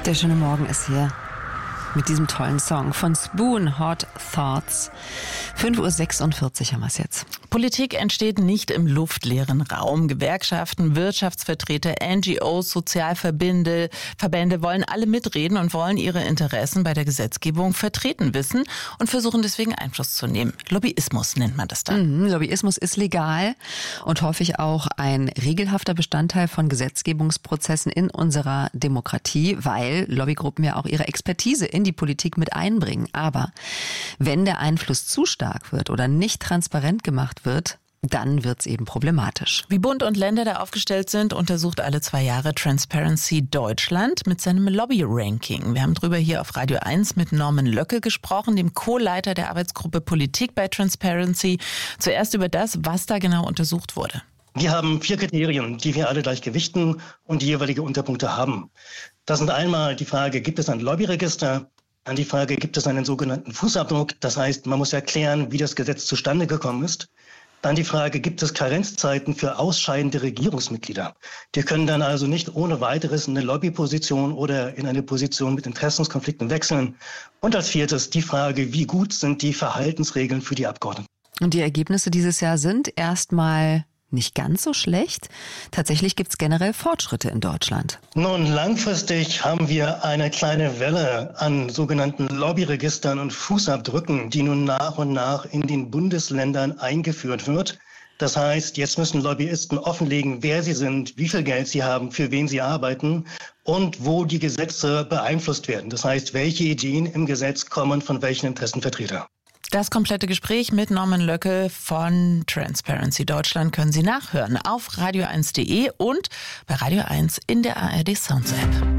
Der schöne Morgen ist hier mit diesem tollen Song von Spoon, Hot Thoughts. 5:46 Uhr haben wir es jetzt. Politik entsteht nicht im luftleeren Raum. Gewerkschaften, Wirtschaftsvertreter, NGOs, Sozialverbände wollen alle mitreden und wollen ihre Interessen bei der Gesetzgebung vertreten wissen und versuchen deswegen Einfluss zu nehmen. Lobbyismus nennt man das dann. Lobbyismus ist legal und häufig auch ein regelhafter Bestandteil von Gesetzgebungsprozessen in unserer Demokratie, weil Lobbygruppen ja auch ihre Expertise in die Politik mit einbringen. Aber wenn der Einfluss zu stark wird oder nicht transparent gemacht wird, dann wird's eben problematisch. Wie Bund und Länder da aufgestellt sind, untersucht alle 2 Jahre Transparency Deutschland mit seinem Lobby-Ranking. Wir haben drüber hier auf Radio 1 mit Norman Löcke gesprochen, dem Co-Leiter der Arbeitsgruppe Politik bei Transparency. Zuerst über das, was da genau untersucht wurde. Wir haben 4 Kriterien, die wir alle gleich gewichten und die jeweilige Unterpunkte haben. Das sind einmal die Frage, gibt es ein Lobbyregister? Dann die Frage, gibt es einen sogenannten Fußabdruck? Das heißt, man muss erklären, wie das Gesetz zustande gekommen ist. Dann die Frage, gibt es Karenzzeiten für ausscheidende Regierungsmitglieder? Die können dann also nicht ohne weiteres in eine Lobbyposition oder in eine Position mit Interessenskonflikten wechseln. Und als 4. die Frage, wie gut sind die Verhaltensregeln für die Abgeordneten? Und die Ergebnisse dieses Jahr sind erstmal nicht ganz so schlecht. Tatsächlich gibt es generell Fortschritte in Deutschland. Nun, langfristig haben wir eine kleine Welle an sogenannten Lobbyregistern und Fußabdrücken, die nun nach und nach in den Bundesländern eingeführt wird. Das heißt, jetzt müssen Lobbyisten offenlegen, wer sie sind, wie viel Geld sie haben, für wen sie arbeiten und wo die Gesetze beeinflusst werden. Das heißt, welche Ideen im Gesetz kommen von welchen Interessenvertretern. Das komplette Gespräch mit Norman Löcke von Transparency Deutschland können Sie nachhören auf radio1.de und bei Radio 1 in der ARD Sounds App.